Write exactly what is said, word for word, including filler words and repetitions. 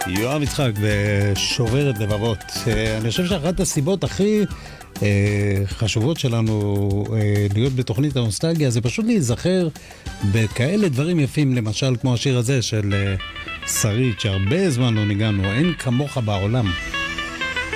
יואב יצחק ושוברת לבבות. אני חושב שאחת הסיבות הכי חשובות שלנו להיות בתוכנית הנוסטלגיה זה פשוט להיזכר בכאלה דברים יפים, למשל כמו השיר הזה של שרית שהרבה זמן לא ניגענו, אין כמוך בעולם.